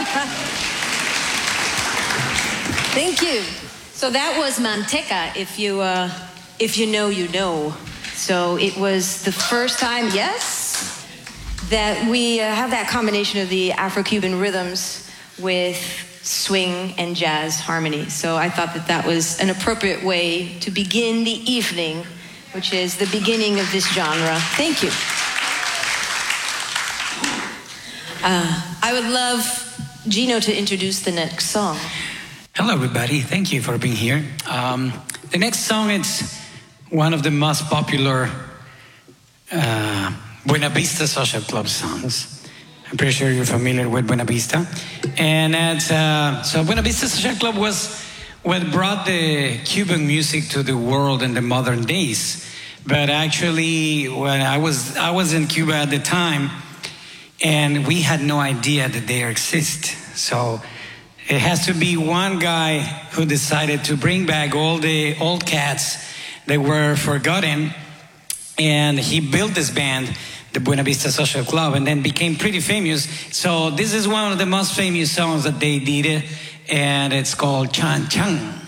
Thank you. So that was Manteca, if you know, you know. So it was the first time, yes, that we have that combination of the Afro-Cuban rhythms with swing and jazz harmony. So I thought that that was an appropriate way to begin the evening, which is the beginning of this genre. Thank you. I would love Gino to introduce the next song. Hello, everybody. Thank you for being here. The next song is one of the most popular Buena Vista Social Club songs. I'm pretty sure you're familiar with Buena Vista. And so Buena Vista Social Club was what brought the Cuban music to the world in the modern days. But actually, when I was in Cuba at the time, and we had no idea that they exist. So it has to be one guy who decided to bring back all the old cats that were forgotten, and he built this band, the Buena Vista Social Club, and then became pretty famous. So this is one of the most famous songs that they did, and it's called Chan Chan.